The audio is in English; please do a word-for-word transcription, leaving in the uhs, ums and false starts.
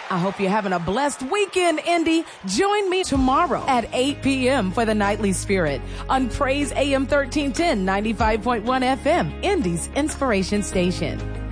I hope you're having a blessed weekend, Indy. Join me tomorrow at eight p.m. for the Nightly Spirit on Praise A M thirteen ten, ninety-five point one F M, Indy's Inspiration Station.